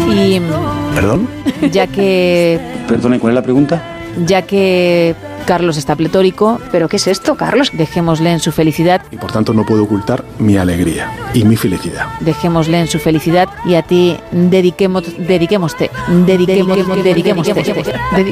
Y ¿Perdón? ya que Perdone, ¿cuál es la pregunta? ya que Carlos está pletórico, ¿Pero qué es esto, Carlos? dejémosle en su felicidad, Y por tanto no puedo ocultar mi alegría y mi felicidad. dejémosle en su felicidad y a ti dediquémoste.